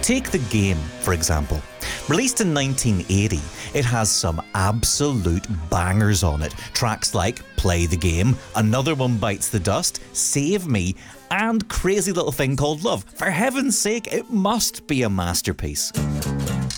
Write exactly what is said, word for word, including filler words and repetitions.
Take The Game, for example. Released in nineteen eighty, it has some absolute bangers on it. Tracks like Play the Game, Another One Bites the Dust, Save Me, and Crazy Little Thing Called Love. For heaven's sake, it must be a masterpiece.